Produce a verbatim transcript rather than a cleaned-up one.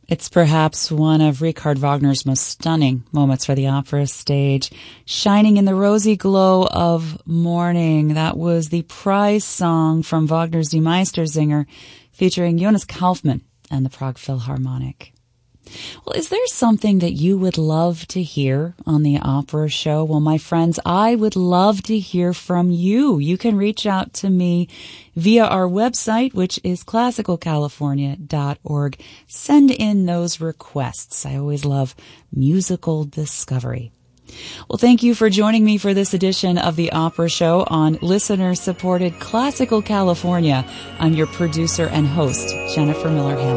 It's perhaps one of Richard Wagner's most stunning moments for the opera stage, shining in the rosy glow of morning. That was the prize song from Wagner's Die Meistersinger, featuring Jonas Kaufmann and the Prague Philharmonic. Well, is there something that you would love to hear on the Opera Show? Well, my friends, I would love to hear from you. You can reach out to me via our website, which is classical california dot org. Send in those requests. I always love musical discovery. Well, thank you for joining me for this edition of the Opera Show on listener-supported Classical California. I'm your producer and host, Jennifer Miller Hamilton.